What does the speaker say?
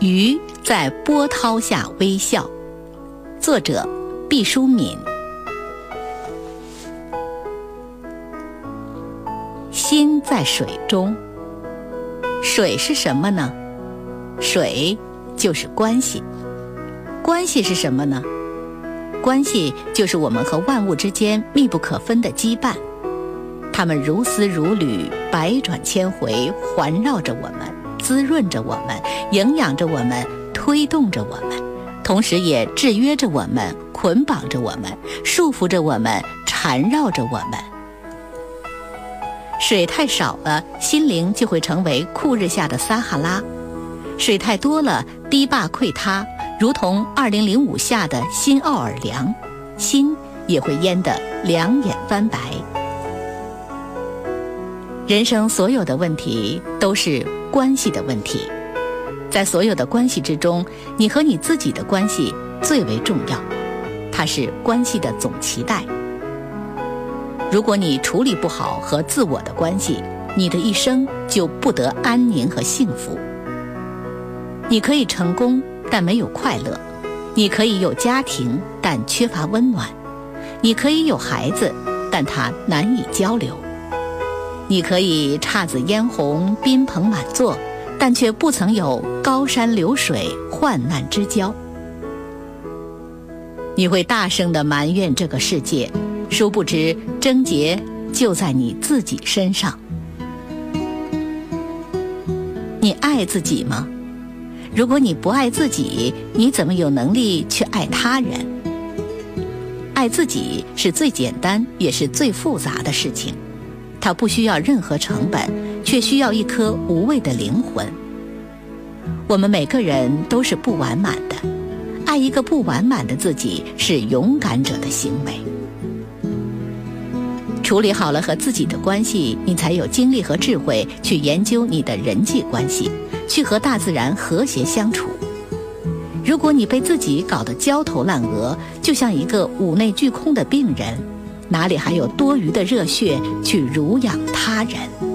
鱼在波涛下微笑。作者毕淑敏。心在水中。水是什么呢？水就是关系。关系是什么呢？关系就是我们和万物之间密不可分的羁绊，它们如丝如缕，百转千回，环绕着我们，滋润着我们，营养着我们，推动着我们，同时也制约着我们，捆绑着我们，束缚着我们，缠绕着我们。水太少了，心灵就会成为酷日下的撒哈拉；水太多了，堤坝溃塌，如同2005下的新奥尔良，心也会淹得两眼翻白。人生所有的问题都是关系的问题，在所有的关系之中，你和你自己的关系最为重要，它是关系的总期待。如果你处理不好和自我的关系，你的一生就不得安宁和幸福。你可以成功，但没有快乐；你可以有家庭，但缺乏温暖；你可以有孩子，但他难以交流；你可以姹紫嫣红，宾朋满座，但却不曾有高山流水，患难之交。你会大声地埋怨这个世界，殊不知症结就在你自己身上。你爱自己吗？如果你不爱自己，你怎么有能力去爱他人？爱自己是最简单也是最复杂的事情，它不需要任何成本，却需要一颗无畏的灵魂。我们每个人都是不完满的，爱一个不完满的自己是勇敢者的行为。处理好了和自己的关系，你才有精力和智慧去研究你的人际关系，去和大自然和谐相处。如果你被自己搞得焦头烂额，就像一个五内俱空的病人，哪里还有多余的热血去濡养他人？